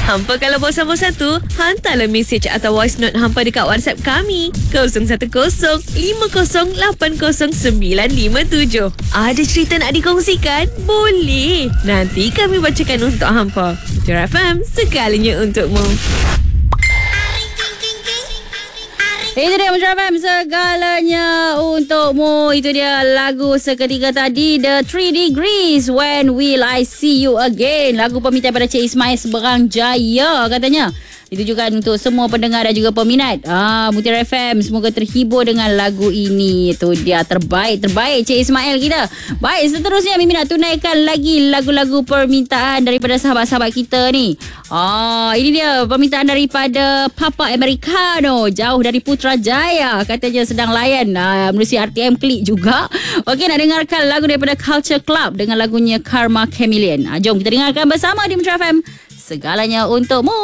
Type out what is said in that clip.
Hampa kalau bosan-bosan tu, hantarlah mesej atau voice note hampa dekat WhatsApp kami 01-5080957. Ada cerita nak dikongsikan? Boleh. Nanti kami bacakan untuk hampa. Mutiara FM, segalanya untukmu. Itu dia Mutiara FM, segalanya untukmu. Itu dia lagu seketika tadi, The 3 Degrees, When Will I See You Again. Lagu permintaan pada Cik Ismail Seberang Jaya katanya. Ditujukan untuk semua pendengar dan juga peminat Mutiara FM. Semoga terhibur dengan lagu ini. Itu dia, terbaik Cik Ismail kita. Baik, seterusnya Mimi nak tunaikan lagi lagu-lagu permintaan daripada sahabat-sahabat kita ni. Ini dia permintaan daripada Papa Americano, jauh dari Putrajaya. Katanya sedang layan menerusi RTM Klik juga. Okey, nak dengarkan lagu daripada Culture Club dengan lagunya Karma Chameleon. Jom kita dengarkan bersama di Mutiara FM. Segalanya untukmu.